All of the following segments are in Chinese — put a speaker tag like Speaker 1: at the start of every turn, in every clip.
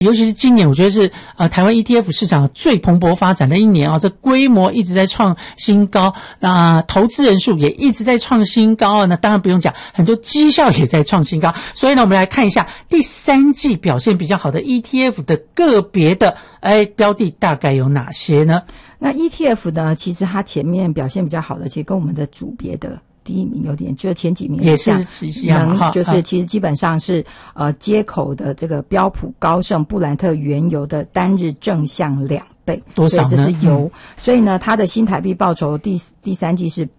Speaker 1: 尤其是今年我觉得是台湾 ETF 市场最蓬勃发展的一年这规模一直在创新高，那投资人数也一直在创新高那当然不用讲，很多绩效也在创新高。所以呢，我们来看一下第三季表现比较好的 ETF 的个别的标的大概有哪些呢？
Speaker 2: 那 ETF 呢，其实它前面表现比较好的，其实跟我们的组别的第一名有点，就是前几名
Speaker 1: 也是一样，
Speaker 2: 就是其实基本上是接口的这个标普、高盛、布兰特原油的单日正向2倍，
Speaker 1: 多少呢？
Speaker 2: 这是油，所以呢，它的新台币报酬第三季是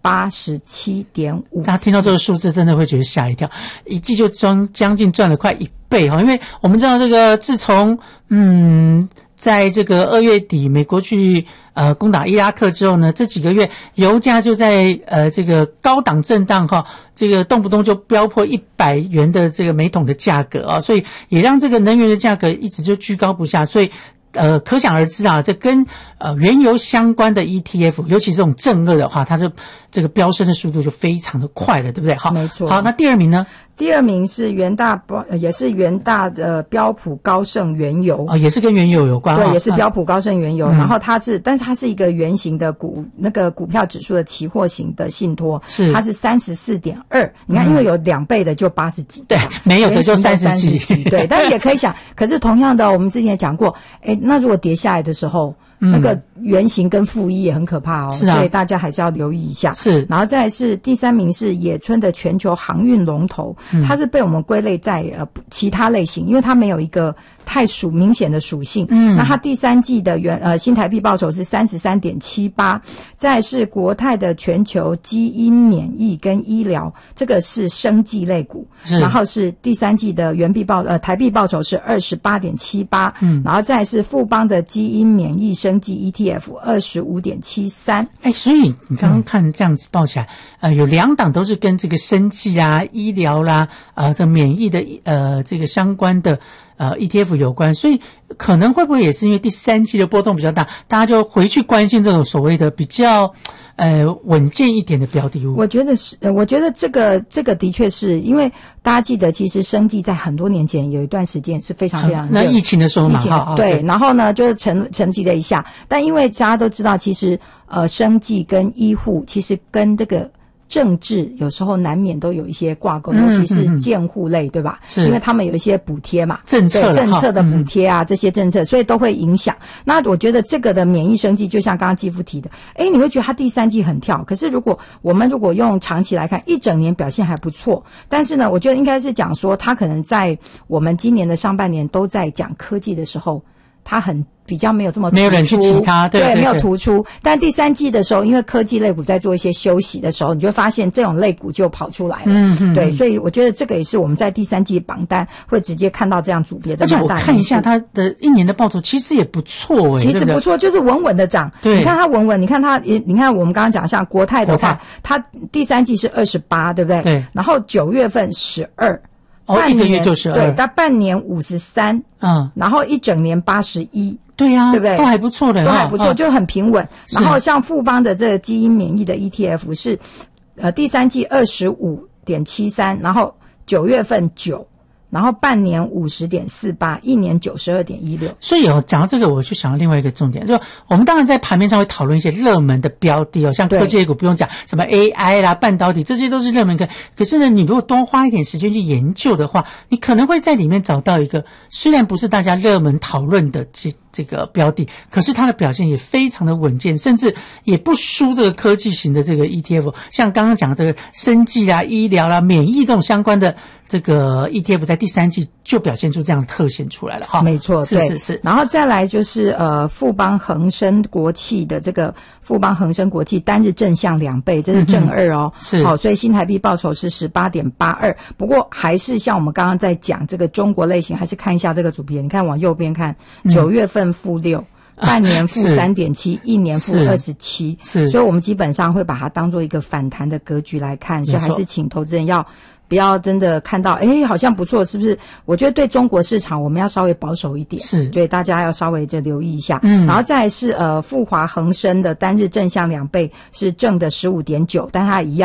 Speaker 2: 87.5。
Speaker 1: 大家听到这个数字真的会觉得吓一跳，一季就将近赚了快1倍因为我们知道这个自从在这个2月底美国去攻打伊拉克之后呢，这几个月油价就在这个高档震荡这个动不动就飙破100元的这个每桶的价格所以也让这个能源的价格一直就居高不下，所以可想而知这跟原油相关的 ETF， 尤其是这种正二的话，它就这个飙升的速度就非常的快了，对不对？好，
Speaker 2: 没错。
Speaker 1: 好，那第二名呢？
Speaker 2: 第二名是也是元大的标普高盛原油
Speaker 1: 也是跟原油有关
Speaker 2: 对，也是标普高盛原油然后但是它是一个圆形的股票指数的期货型的信托，
Speaker 1: 是它
Speaker 2: 是 34.2 你看因为有2倍的就80几
Speaker 1: 对，没有的就30几
Speaker 2: 对，但是也可以想可是同样的我们之前也讲过那如果跌下来的时候那个圆形跟负1也很可怕
Speaker 1: 是啊，
Speaker 2: 所以大家还是要留意一下。
Speaker 1: 是，
Speaker 2: 然后再来是第三名是野村的全球航运龙头，它是被我们归类在其他类型，因为它没有一个太明显的属性。那它第三季的新台币报酬是 33.78， 再来是国泰的全球基因免疫跟医疗，这个是生技类股，然后是第三季的台币报酬是 28.78，然后再来是富邦的基因免疫生技 ETF 25.73。
Speaker 1: 所以你刚刚看这样子报起来有2档都是跟这个生技医疗啦这免疫的这个相关的ETF 有关，所以可能会不会也是因为第三季的波动比较大，大家就回去关心这种所谓的比较稳健一点的标的物？
Speaker 2: 我觉得这个的确是因为大家记得，其实生技在很多年前有一段时间是非常非常
Speaker 1: 那疫情的时候嘛，
Speaker 2: 对，然后呢就是沉寂了一下，但因为大家都知道，其实生技跟医护其实跟这个政治有时候难免都有一些挂钩，尤其是健护类，对吧？是，因为他们有一些补贴嘛，政策的补贴这些政策，所以都会影响。那我觉得这个的免疫生技，就像刚刚基夫提的，你会觉得它第三季很跳，可是我们如果用长期来看，一整年表现还不错。但是呢，我觉得应该是讲说，它可能在我们今年的上半年都在讲科技的时候，它比较没有这么突出，
Speaker 1: 没有人去提它，对，
Speaker 2: 没有突出。但第三季的时候，因为科技类股在做一些休息的时候，你就会发现这种类股就跑出来了。对，所以我觉得这个也是我们在第三季榜单会直接看到这样组别的。
Speaker 1: 而且我看一下它的一年的报酬其实也不错
Speaker 2: 其实不错，就是稳稳的涨。对，你看它稳稳，你看我们刚刚讲像国泰的话，它第三季是28，对不对？对。然后9月份12。
Speaker 1: 一个月就12，
Speaker 2: 对，它半年53，然后一整年81，
Speaker 1: 对呀，
Speaker 2: 对不对？
Speaker 1: 都还不错的，
Speaker 2: 都还不错，就很平稳。然后像富邦的这个基因免疫的 ETF 是第三季 25.73， 然后9月份9，然后半年 50.48， 一年 92.16。
Speaker 1: 所以讲到这个，我就想到另外一个重点，就我们当然在盘面上会讨论一些热门的标的像科技类股不用讲，什么 AI 啦、半导体，这些都是热门股。可是呢，你如果多花一点时间去研究的话，你可能会在里面找到一个虽然不是大家热门讨论的这个标的，可是它的表现也非常的稳健，甚至也不输这个科技型的这个 ETF。像刚刚讲的这个生技啦、医疗啦、免疫这种相关的这个 ETF， 在第三季就表现出这样的特性出来了
Speaker 2: 没错，
Speaker 1: 是。
Speaker 2: 然后再来就是富邦恒生国际的这个富邦恒生国际单日正向2倍，这是正2哦。
Speaker 1: 是。
Speaker 2: 好，所以新台币报酬是 18.82。不过还是像我们刚刚在讲这个中国类型，还是看一下这个组别。你看往右边看，9月份-6，半年-3.7，一年-27，所以我们基本上会把它当做一个反弹的格局来看，所以还是请投资人不要真的看到好像不错，是不是？我觉得对中国市场我们要稍微保守一点，是对大家要稍微就留意一下。然后再来是富华恒生的单日正向2倍是正的 15.9， 但它一样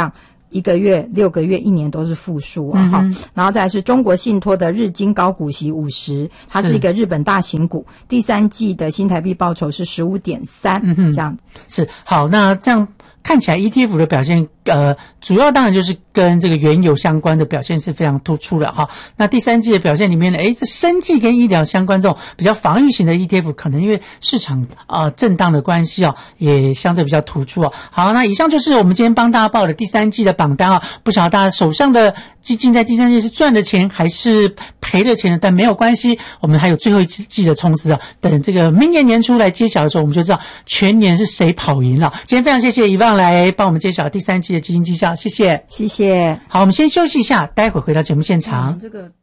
Speaker 2: 1个月、6个月、1年都是负数啊，哈。然后再来是中国信托的日经高股息50，它是一个日本大型股，第3季的新台币报酬是15.3，这样。
Speaker 1: 是，好，那这样看起来 ETF 的表现，主要当然就是跟这个原油相关的表现是非常突出的哈。那第3季的表现里面呢，这生技跟医疗相关这种比较防御型的 ETF， 可能因为市场震荡的关系也相对比较突出。好，那以上就是我们今天帮大家报的第3季的榜单不晓得大家手上的基金在第3季是赚了钱还是赔了钱的，但没有关系，我们还有最后一季的冲刺等这个明年年初来揭晓的时候，我们就知道全年是谁跑赢了。今天非常谢谢以望来帮我们揭晓第3季的基金绩效，谢谢。
Speaker 2: 谢谢。
Speaker 1: 好，我们先休息一下，待会回到节目现场。
Speaker 2: 这个